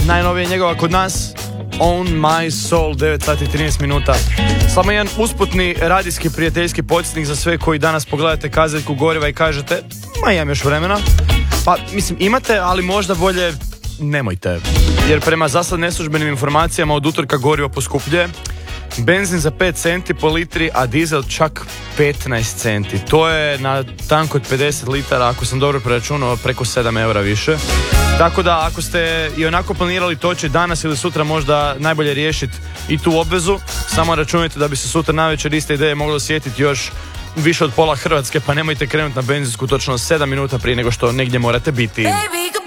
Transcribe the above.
najnovije njegova kod nas, On My Soul, 9 sati 13 minuta. Samo jedan usputni radijski prijateljski podsjetnik za sve koji danas pogledate kazetku goriva i kažete, ma imam još vremena. Pa mislim imate, ali možda bolje nemojte. Jer prema zasad neslužbenim informacijama od utorka gorivo poskupljuje. Benzin za 5 centi po litri, a dizel čak 15 centi. To je na tank od 50 litara, ako sam dobro preračunao, preko 7 eura više. Tako da ako ste i onako planirali toći danas ili sutra, možda najbolje riješiti i tu obvezu. Samo računajte da bi se sutra navečer iste ideje moglo sjetiti još više od pola Hrvatske, pa nemojte krenuti na benzinsku točno 7 minuta prije nego što negdje morate biti.